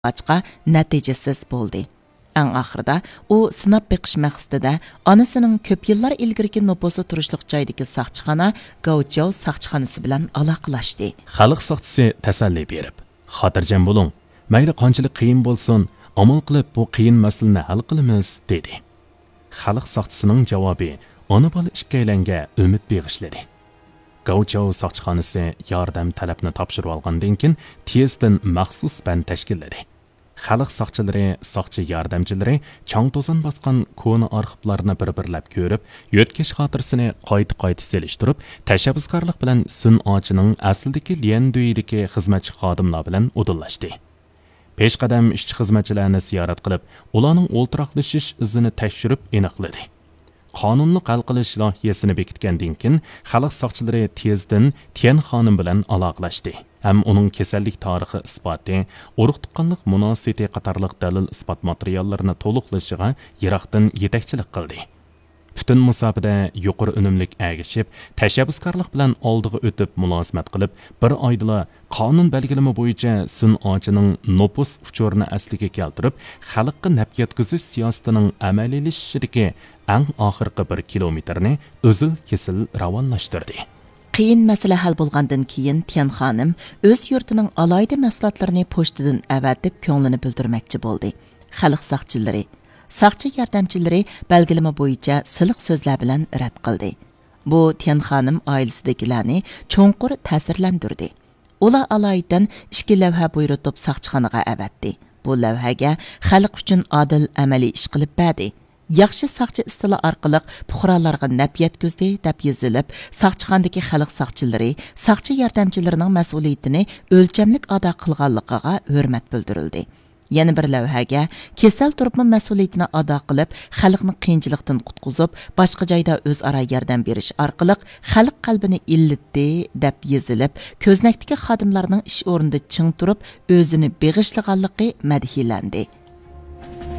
açqa natijasiz bo'ldi. Ən axırda u sınab beqish maqsadida onasining ko'p yillar ilgirki noposi turishliq joydagi saqchixona Gauchao saqchixonasi bilan aloqalashdi. Xalq saqchisi tasalli berib, xotirjam bo'ling, mayli qanchalik qiyin bo'lsin, amal qilib bu qiyin masalani hal qilamiz dedi. Xalq saqchisining javobi ona bola ikkalanga umid beg'ishladi. Gauchao saqchixonasi yordam talabni topshirib olgandan keyin tezdan maxsus band tashkilladi. Xalq saqchilari, saqchi yordamchilari chang to'zon bosgan kona arxivlarni bir-birlab ko'rib, yo'tkash xotirasini qayta selishtirib, tashabbuskorlik bilan sun'ochining aslidagi Lianduyidagi xizmatchi xodimlar bilan o'dillashdi. Peshqadam ishchi xizmatchilarni ziyorat qilib, ularning o'ltiraqlashish izini tekshirib aniqladi. Qonunni hal qilish loyihasini bekitgandan keyin xalq saqchilari tezdan Tian xonim bilan aloqalashdi. Ham uning kasallik tarixi isboti, urug' tuqqanlik munosabati qatorliq dalil isbot materiallarini to'liqlashiga yiroqdan yetakchilik qildi. Butun musofada yuqori unumlik agishib, tashabbuskorlik bilan oldiga o'tib mulozimat qilib, bir oydala qonun belgilama bo'yicha sun'ochining nopus uchurini asliga keltirib, xalqqa naf yetkazish siyosatining amaliylashishiga eng oxirgi 1 kilometrni o'zil-kesil ravonlashtirdi. Qiyin masala hal bo'lgandan keyin Tian xonim o'z yurtining alayda mahsulotlarini pochtadan avatib ko'nglini bildirmoqchi bo'ldi. Xalq saqchilari, saqchi yordamchilari belgilama bo'yicha siliq so'zlar bilan rad qildi. Bu Tian xonim oilasidagilarni cho'nqur ta'sirlantirdi. Ular alaydan 2 lavha buyurtib saqchixonaga avatdi. Bu lavhaga xalq uchun adil amaliy ish qilib berdi. Yaxshi saqchi istila orqali fuqarolarga naf yetkazdi deb yozilib, saqchixonadagi xalq saqchilari, saqchi yordamchilarining mas'uliyatini o'lchamlik ado qilganligiga hurmat bildirildi. Yana bir lavhaga kasal turibmi mas'uliyatini ado qilib, xalqni qiyinchilikdan qutqizib, boshqa joyda o'zaro yordam berish orqali xalq qalbini illitdi deb yozilib, ko'znakdagi xodimlarning ish o'rnida ching turib, o'zini beg'ishlaganligi madhiyalandi.